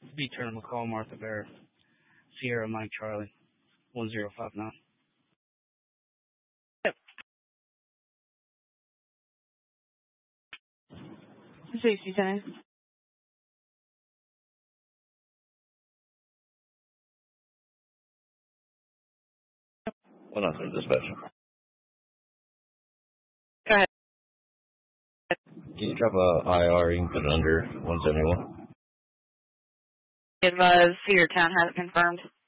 B. Turner McCall, Martha Bear, Sierra Mike Charlie, 1059. Safety time. Well, nothing, dispatch. Go ahead. Can you drop a IR? You can put it under 171. Advise Cedartown has it confirmed.